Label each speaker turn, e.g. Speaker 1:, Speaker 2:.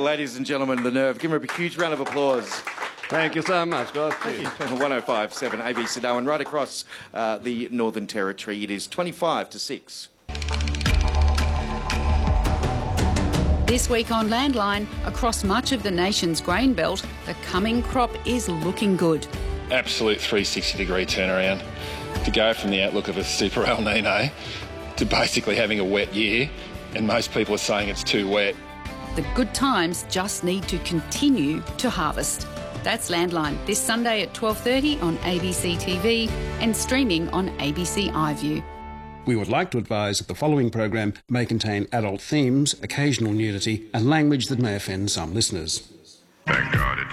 Speaker 1: ladies and gentlemen, The Nerve. Give him a huge round of applause.
Speaker 2: Thank you so much, guys.
Speaker 1: Thank you. 105.7 ABC Darwin, right across the Northern Territory. It is 25 to 6.
Speaker 3: This week on Landline, across much of the nation's grain belt, the coming crop is looking good.
Speaker 4: Absolute 360-degree turnaround. To go from the outlook of a super El Nino to basically having a wet year, and most people are saying it's too wet.
Speaker 3: The good times just need to continue to harvest. That's Landline, this Sunday at 12:30 on ABC TV and streaming on ABC iView.
Speaker 5: We would like to advise that the following program may contain adult themes, occasional nudity and language that may offend some listeners.
Speaker 6: Thank God it's